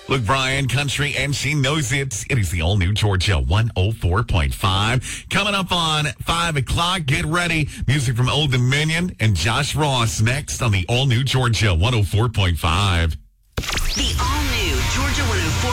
Look, Brian, country, and she knows it. It is the all-new Georgia 104.5. Coming up on 5 o'clock, get ready. Music from Old Dominion and Josh Ross next on the all-new Georgia 104.5. The all-new Georgia 104.